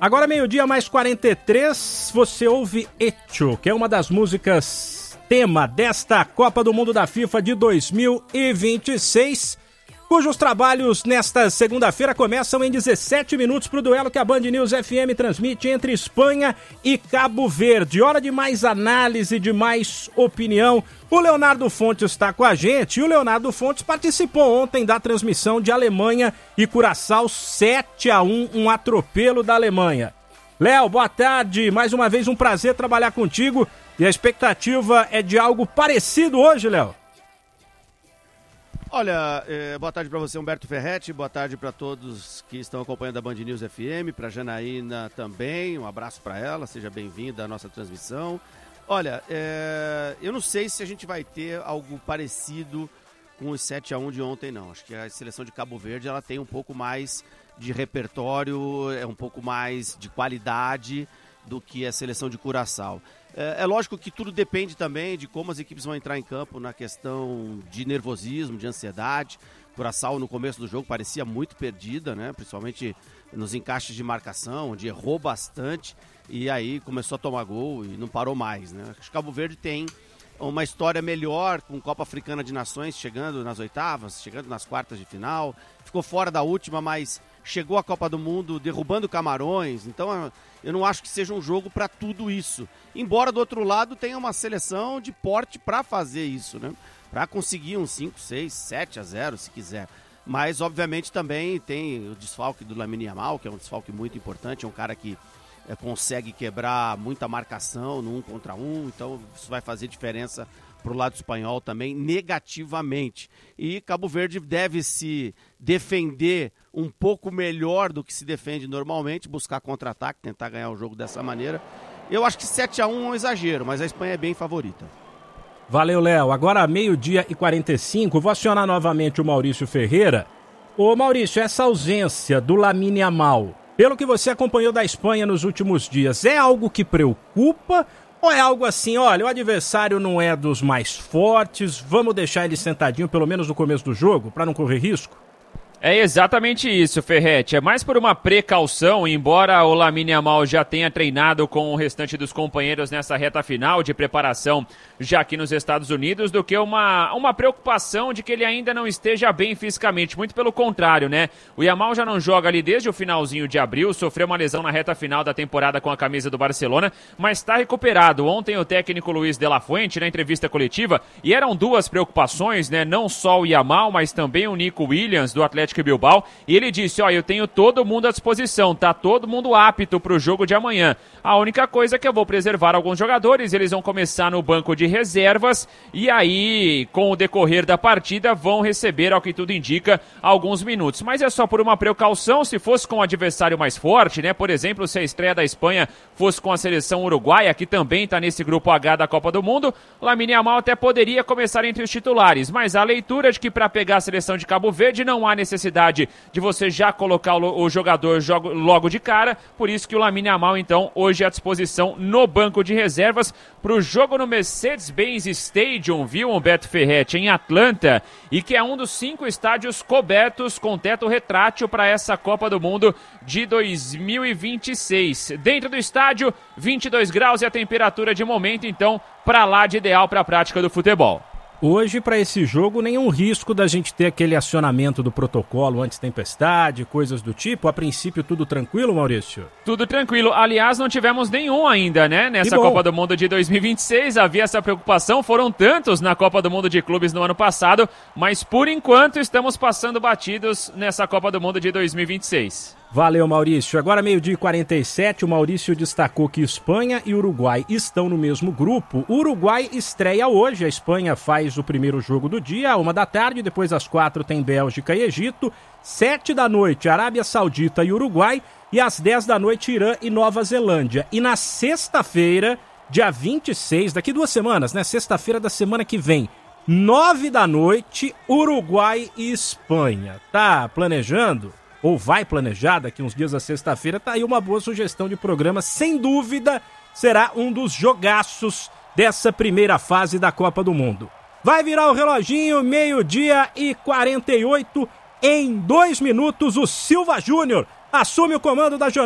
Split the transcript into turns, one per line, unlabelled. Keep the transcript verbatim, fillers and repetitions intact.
Agora meio-dia mais quarenta e três, você ouve Echo, que é uma das músicas tema desta Copa do Mundo da FIFA de dois mil e vinte e seis, cujos trabalhos nesta segunda-feira começam em dezessete minutos para o duelo que a Band News F M transmite entre Espanha e Cabo Verde. Hora de mais análise, de mais opinião. O Leonardo Fontes está com a gente e o Leonardo Fontes participou ontem da transmissão de Alemanha e Curaçao sete a um, um atropelo da Alemanha. Léo, boa tarde, mais uma vez um prazer trabalhar contigo e a expectativa é de algo parecido hoje, Léo?
Olha, eh, boa tarde para você, Humberto Ferretti, boa tarde para todos que estão acompanhando a Band News F M, para Janaína também, um abraço para ela, seja bem-vinda à nossa transmissão. Olha, eh, eu não sei se a gente vai ter algo parecido com os sete a um de ontem, não. Acho que a seleção de Cabo Verde ela tem um pouco mais de repertório, é um pouco mais de qualidade do que a seleção de Curaçao. É, é lógico que tudo depende também de como as equipes vão entrar em campo na questão de nervosismo, de ansiedade. Curaçao no começo do jogo parecia muito perdida, né? Principalmente nos encaixes de marcação, onde errou bastante e aí começou a tomar gol e não parou mais, né? Acho que Cabo Verde tem uma história melhor com Copa Africana de Nações chegando nas oitavas, chegando nas quartas de final, ficou fora da última, mas chegou à Copa do Mundo derrubando Camarões, então eu não acho que seja um jogo para tudo isso. Embora do outro lado tenha uma seleção de porte para fazer isso, né? Para conseguir um cinco, seis, sete a zero se quiser. Mas obviamente também tem o desfalque do Lamine Yamal, que é um desfalque muito importante, é um cara que é, consegue quebrar muita marcação no um contra um, então isso vai fazer diferença para o lado espanhol também negativamente. E Cabo Verde deve se defender um pouco melhor do que se defende normalmente, buscar contra-ataque, tentar ganhar o jogo dessa maneira. Eu acho que sete a um é um exagero, mas a Espanha é bem favorita.
Valeu, Léo. Agora meio-dia e quarenta e cinco, vou acionar novamente o Maurício Ferreira. Ô Maurício, essa ausência do Lamine Yamal, pelo que você acompanhou da Espanha nos últimos dias, é algo que preocupa? Ou é algo assim, olha, o adversário não é dos mais fortes, vamos deixar ele sentadinho pelo menos no começo do jogo, para não correr risco?
É exatamente isso, Ferretti. É mais por uma precaução, embora o Lamine Yamal já tenha treinado com o restante dos companheiros nessa reta final de preparação já aqui nos Estados Unidos, do que uma, uma preocupação de que ele ainda não esteja bem fisicamente. Muito pelo contrário, né? O Yamal já não joga ali desde o finalzinho de abril, sofreu uma lesão na reta final da temporada com a camisa do Barcelona, mas está recuperado. Ontem o técnico Luiz de la Fuente, na entrevista coletiva, e eram duas preocupações, né? Não só o Yamal, mas também o Nico Williams, do Atlético Bilbao, e ele disse, ó, eu tenho todo mundo à disposição, tá todo mundo apto pro jogo de amanhã. A única coisa é que eu vou preservar alguns jogadores, eles vão começar no banco de reservas, e aí, com o decorrer da partida, vão receber, ao que tudo indica, alguns minutos. Mas é só por uma precaução, se fosse com um adversário mais forte, né, por exemplo, se a estreia da Espanha fosse com a seleção uruguaia, que também tá nesse grupo H da Copa do Mundo, Lamine Yamal até poderia começar entre os titulares, mas a leitura de que para pegar a seleção de Cabo Verde não há necessidade de você já colocar o, o jogador jogo, logo de cara, por isso que o Lamine Yamal, então, hoje à disposição no banco de reservas para o jogo no Mercedes-Benz Stadium, viu, Humberto Ferretti, em Atlanta, e que é um dos cinco estádios cobertos com teto retrátil para essa Copa do Mundo de dois mil e vinte e seis. Dentro do estádio, vinte e dois graus e a temperatura de momento, então, para lá de ideal para a prática do futebol.
Hoje, para esse jogo, nenhum risco da gente ter aquele acionamento do protocolo anti-tempestade, coisas do tipo. A princípio, tudo tranquilo, Maurício?
Tudo tranquilo. Aliás, não tivemos nenhum ainda, né? Nessa Copa do Mundo de dois mil e vinte e seis, havia essa preocupação. Foram tantos na Copa do Mundo de Clubes no ano passado, mas por enquanto estamos passando batidos nessa Copa do Mundo de dois mil e vinte e seis.
Valeu, Maurício. Agora, meio-dia e quarenta e sete, o Maurício destacou que Espanha e Uruguai estão no mesmo grupo. O Uruguai estreia hoje, a Espanha faz o primeiro jogo do dia, à uma da tarde, depois às quatro tem Bélgica e Egito, sete da noite, Arábia Saudita e Uruguai, e às dez da noite, Irã e Nova Zelândia. E na sexta-feira, dia vinte e seis, daqui duas semanas, né? Sexta-feira da semana que vem, nove da noite, Uruguai e Espanha. Tá planejando? Ou vai planejar daqui uns dias a sexta-feira, tá aí uma boa sugestão de programa, sem dúvida será um dos jogaços dessa primeira fase da Copa do Mundo. Vai virar o reloginho, meio-dia e quarenta e oito, em dois minutos o Silva Júnior assume o comando da jornada.